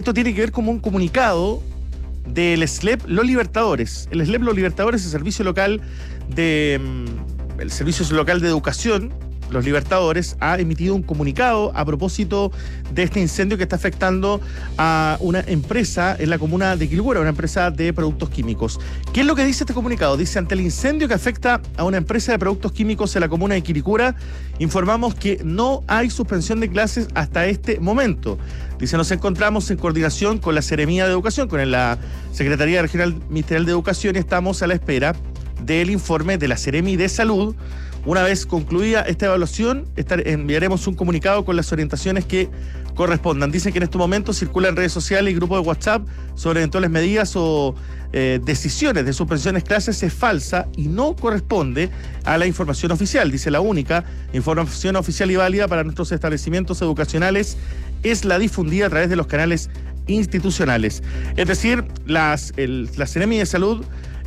Esto tiene que ver como un comunicado del SLEP Los Libertadores. El SLEP Los Libertadores es el Servicio Local de Educación. Los Libertadores ha emitido un comunicado a propósito de este incendio que está afectando a una empresa en la comuna de Quilicura, una empresa de productos químicos. ¿Qué es lo que dice este comunicado? Dice: ante el incendio que afecta a una empresa de productos químicos en la comuna de Quilicura, informamos que no hay suspensión de clases hasta este momento. Dice: nos encontramos en coordinación con la Seremía de Educación, con la Secretaría Regional Ministerial de Educación, y estamos a la espera del informe de la Seremi de Salud. Una vez concluida esta evaluación, enviaremos un comunicado con las orientaciones que correspondan. Dicen que en estos momentos circulan en redes sociales y grupos de WhatsApp sobre eventuales medidas o decisiones de suspensiones de clases. Es falsa y no corresponde a la información oficial. Dice: la única información oficial y válida para nuestros establecimientos educacionales es la difundida a través de los canales institucionales. Es decir, la Seremi de Salud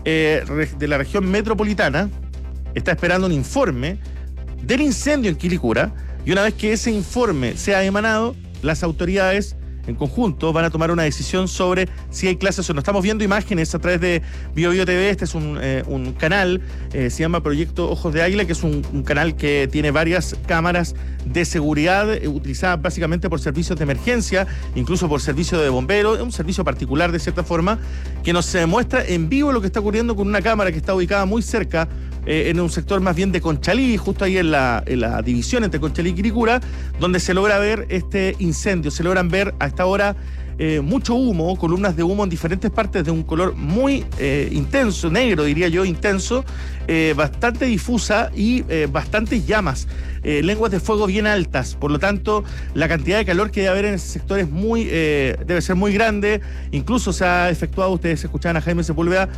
de la región metropolitana está esperando un informe del incendio en Quilicura, y una vez que ese informe sea emanado, las autoridades en conjunto van a tomar una decisión sobre si hay clases o no. Estamos viendo imágenes a través de BioBio TV. Este es un canal, se llama Proyecto Ojos de Águila, que es un canal que tiene varias cámaras de seguridad utilizadas básicamente por servicios de emergencia, incluso por servicio de bomberos, un servicio particular de cierta forma, que nos muestra en vivo lo que está ocurriendo con una cámara que está ubicada muy cerca, en un sector más bien de Conchalí, justo ahí en la división entre Conchalí y Quilicura, donde se logra ver este incendio. Se logran ver a esta hora mucho humo, columnas de humo en diferentes partes de un color muy intenso, negro diría yo, intenso, bastante difusa y bastantes llamas, lenguas de fuego bien altas. Por lo tanto, la cantidad de calor que debe haber en ese sector es debe ser muy grande. Incluso se ha efectuado, ustedes escuchaban a Jaime Sepúlveda,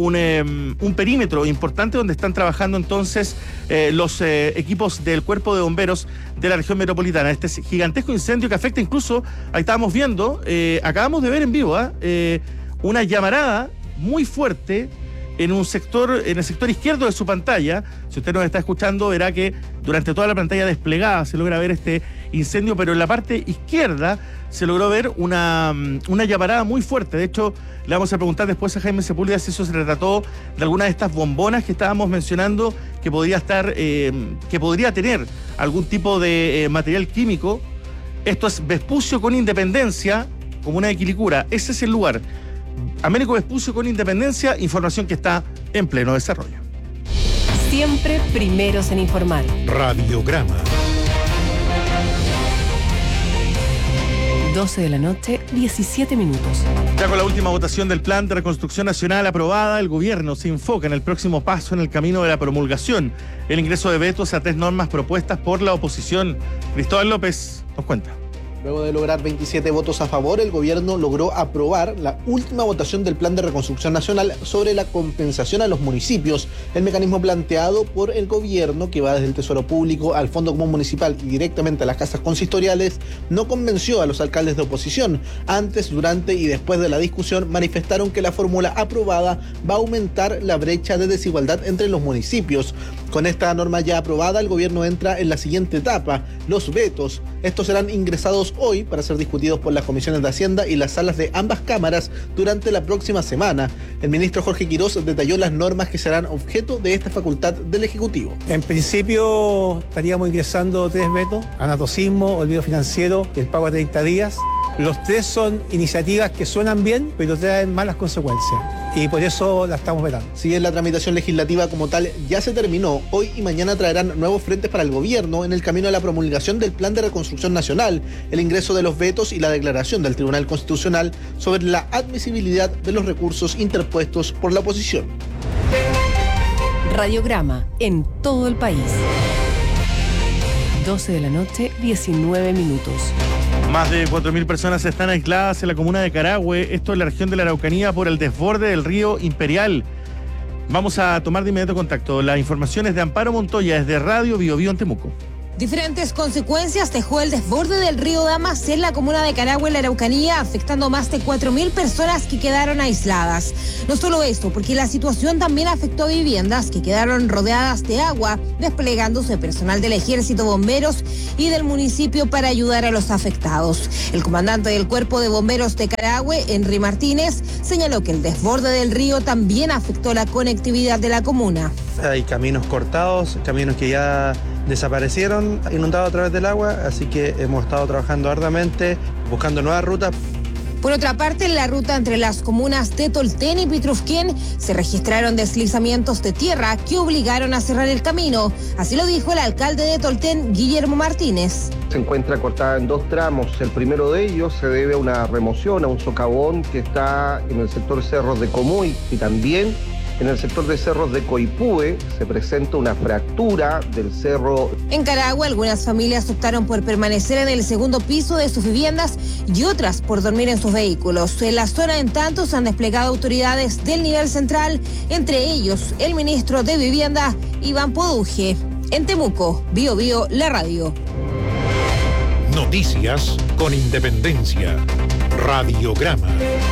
un perímetro importante donde están trabajando entonces los equipos del Cuerpo de Bomberos de la región metropolitana. Este gigantesco incendio que afecta incluso, ahí estábamos viendo, acabamos de ver en vivo una llamarada muy fuerte en el sector izquierdo de su pantalla. Si usted nos está escuchando, verá que durante toda la pantalla desplegada se logra ver este incendio, pero en la parte izquierda se logró ver una llamarada muy fuerte. De hecho, le vamos a preguntar después a Jaime Sepúlveda si eso se trató de alguna de estas bombonas que estábamos mencionando, que podría tener algún tipo de material químico. Esto es Vespucio con Independencia, comuna de Quilicura. Ese es el lugar. Américo Vespucio con Independencia, información que está en pleno desarrollo. Siempre primeros en informar. Radiograma. 12 de la noche, 17 minutos. Ya con la última votación del Plan de Reconstrucción Nacional aprobada, el gobierno se enfoca en el próximo paso en el camino de la promulgación, el ingreso de vetos a 3 normas propuestas por la oposición. Cristóbal López nos cuenta. Luego de lograr 27 votos a favor, el gobierno logró aprobar la última votación del Plan de Reconstrucción Nacional sobre la compensación a los municipios. El mecanismo planteado por el gobierno, que va desde el Tesoro Público al Fondo Común Municipal y directamente a las casas consistoriales, no convenció a los alcaldes de oposición. Antes, durante y después de la discusión, manifestaron que la fórmula aprobada va a aumentar la brecha de desigualdad entre los municipios. Con esta norma ya aprobada, el gobierno entra en la siguiente etapa, los vetos. Estos serán ingresados hoy para ser discutidos por las comisiones de Hacienda y las salas de ambas cámaras durante la próxima semana. El ministro Jorge Quirós detalló las normas que serán objeto de esta facultad del Ejecutivo. En principio estaríamos ingresando 3 vetos: anatocismo, olvido financiero y el pago a 30 días. Los 3 son iniciativas que suenan bien, pero traen malas consecuencias, y por eso la estamos vetando. Si bien la tramitación legislativa como tal ya se terminó, hoy y mañana traerán nuevos frentes para el gobierno en el camino a la promulgación del Plan de Reconstrucción Nacional, el ingreso de los vetos y la declaración del Tribunal Constitucional sobre la admisibilidad de los recursos interpuestos por la oposición. Radiograma en todo el país. 12 de la noche, 19 minutos. Más de 4.000 personas están aisladas en la comuna de Carahue, esto en la región de la Araucanía, por el desborde del río Imperial. Vamos a tomar de inmediato contacto. La información es de Amparo Montoya, desde Radio BioBio en Temuco. Diferentes consecuencias dejó el desborde del río Damas en la comuna de Carahue, en la Araucanía, afectando más de 4.000 personas que quedaron aisladas. No solo esto, porque la situación también afectó a viviendas que quedaron rodeadas de agua, desplegándose personal del Ejército, bomberos y del municipio para ayudar a los afectados. El comandante del Cuerpo de Bomberos de Carahue, Henry Martínez, señaló que el desborde del río también afectó la conectividad de la comuna. Hay caminos cortados, caminos que ya desaparecieron, inundados a través del agua, así que hemos estado trabajando arduamente, buscando nuevas rutas. Por otra parte, en la ruta entre las comunas de Tolten y Pitrufquén se registraron deslizamientos de tierra que obligaron a cerrar el camino. Así lo dijo el alcalde de Tolten, Guillermo Martínez. Se encuentra cortada en 2 tramos. El primero de ellos se debe a una remoción, a un socavón que está en el sector Cerros de Comuy, y también en el sector de Cerros de Coipúe se presenta una fractura del cerro. En Carahue, algunas familias optaron por permanecer en el segundo piso de sus viviendas y otras por dormir en sus vehículos. En la zona, en tanto, se han desplegado autoridades del nivel central, entre ellos el ministro de Vivienda, Iván Poduje. En Temuco, Bío Bío, la radio. Noticias con independencia. Radiograma.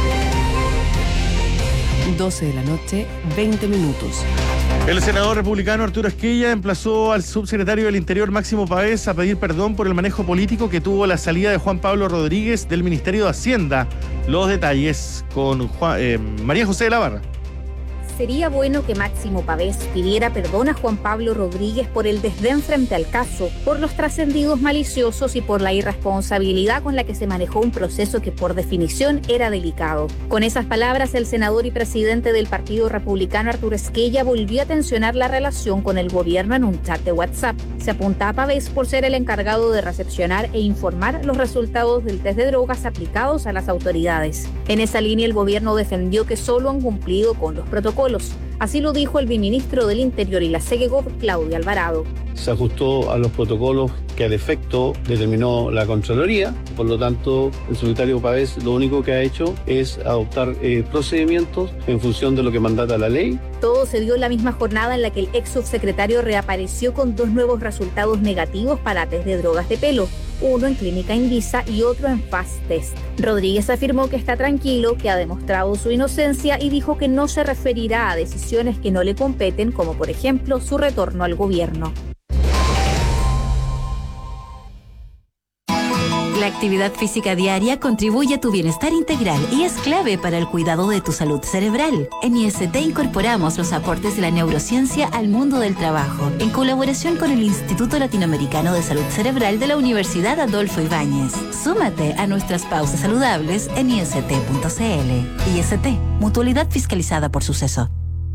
12 de la noche, 20 minutos. El senador republicano Arturo Esquella emplazó al subsecretario del Interior, Máximo Pavés, a pedir perdón por el manejo político que tuvo la salida de Juan Pablo Rodríguez del Ministerio de Hacienda. Los detalles con María José de la Barra. Sería bueno que Máximo Pavés pidiera perdón a Juan Pablo Rodríguez por el desdén frente al caso, por los trascendidos maliciosos y por la irresponsabilidad con la que se manejó un proceso que por definición era delicado. Con esas palabras, el senador y presidente del Partido Republicano Arturo Esquella volvió a tensionar la relación con el gobierno en un chat de WhatsApp. Se apunta a Pavés por ser el encargado de recepcionar e informar los resultados del test de drogas aplicados a las autoridades. En esa línea, el gobierno defendió que solo han cumplido con los protocolos. Así lo dijo el viceministro del Interior y la SEGEGOV, Claudio Alvarado. Se ajustó a los protocolos que al efecto determinó la Contraloría. Por lo tanto, el subsecretario Pavés lo único que ha hecho es adoptar procedimientos en función de lo que mandata la ley. Todo se dio en la misma jornada en la que el ex subsecretario reapareció con 2 nuevos resultados negativos para test de drogas de pelo, uno en Clínica Invisa y otro en Fast Test. Rodríguez afirmó que está tranquilo, que ha demostrado su inocencia y dijo que no se referirá a decisiones que no le competen, como por ejemplo su retorno al gobierno. La actividad física diaria contribuye a tu bienestar integral y es clave para el cuidado de tu salud cerebral. En IST incorporamos los aportes de la neurociencia al mundo del trabajo, en colaboración con el Instituto Latinoamericano de Salud Cerebral de la Universidad Adolfo Ibáñez. Súmate a nuestras pausas saludables en ist.cl. IST, mutualidad fiscalizada por Suceso.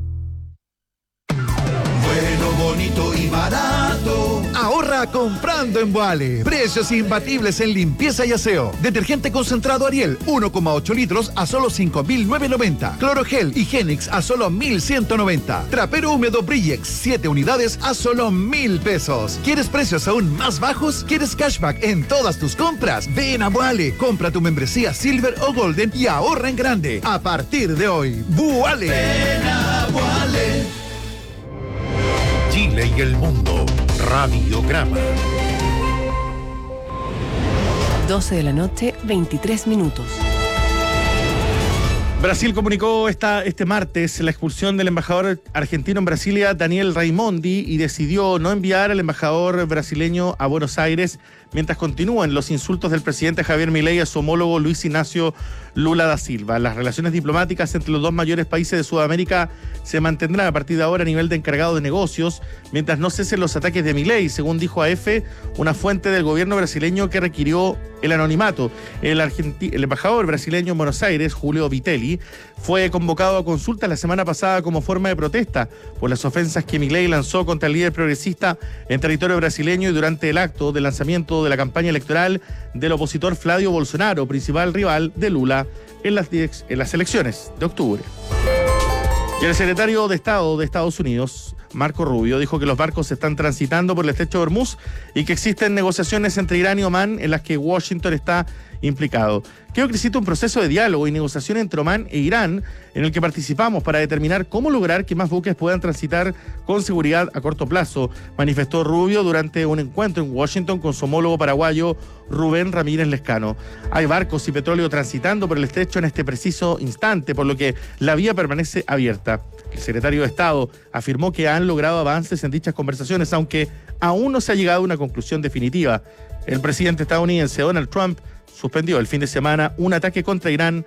Bueno, bonito y barato. Ahorra comprando en Boale. Precios imbatibles en limpieza y aseo. Detergente concentrado Ariel, 1,8 litros a solo 5.990. Clorogel Higienix a solo 1.190. Trapero húmedo Brillex, 7 unidades a solo 1.000 pesos. ¿Quieres precios aún más bajos? ¿Quieres cashback en todas tus compras? Ven a Boale. Compra tu membresía Silver o Golden y ahorra en grande. A partir de hoy, Boale. Ven a Boale. Chile y el mundo. Radiograma. 12 de la noche, 23 minutos. Brasil comunicó este martes la expulsión del embajador argentino en Brasilia, Daniel Raimondi, y decidió no enviar al embajador brasileño a Buenos Aires mientras continúan los insultos del presidente Javier Milei a su homólogo Luis Ignacio Lula da Silva. Las relaciones diplomáticas entre los 2 mayores países de Sudamérica se mantendrán a partir de ahora a nivel de encargado de negocios, mientras no cesen los ataques de Milei, según dijo a EFE una fuente del gobierno brasileño que requirió el anonimato. El embajador brasileño en Buenos Aires, Julio Vitelli, fue convocado a consulta la semana pasada como forma de protesta por las ofensas que Milei lanzó contra el líder progresista en territorio brasileño y durante el acto de lanzamiento de la campaña electoral del opositor Flavio Bolsonaro, principal rival de Lula en las elecciones de octubre. Y el secretario de Estado de Estados Unidos, Marco Rubio. Dijo que los barcos están transitando por el estrecho de Hormuz y que existen negociaciones entre Irán y Omán en las que Washington está implicado. Creo que existe un proceso de diálogo y negociación entre Omán e Irán en el que participamos para determinar cómo lograr que más buques puedan transitar con seguridad a corto plazo, manifestó Rubio durante un encuentro en Washington con su homólogo paraguayo Rubén Ramírez Lescano. Hay barcos y petróleo transitando por el estrecho en este preciso instante, por lo que la vía permanece abierta. El secretario de Estado afirmó que han logrado avances en dichas conversaciones, aunque aún no se ha llegado a una conclusión definitiva. El presidente estadounidense Donald Trump suspendió el fin de semana un ataque contra Irán